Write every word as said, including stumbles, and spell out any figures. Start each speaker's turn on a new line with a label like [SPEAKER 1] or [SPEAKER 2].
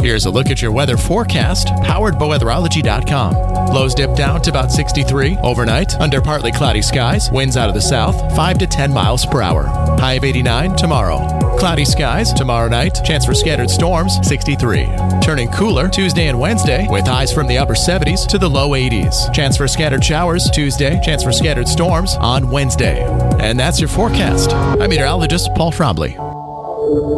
[SPEAKER 1] Here's a look at your weather forecast, powered by weatherology dot com. Lows dip down to about sixty-three overnight, under partly cloudy skies, winds out of the south, five to ten miles per hour. High of eighty-nine tomorrow. Cloudy skies tomorrow night, chance for scattered storms, sixty-three. Turning cooler Tuesday and Wednesday, with highs from the upper seventies to the low eighties. Chance for scattered showers Tuesday, chance for scattered storms on Wednesday. And that's your forecast. I'm meteorologist Paul Trombley.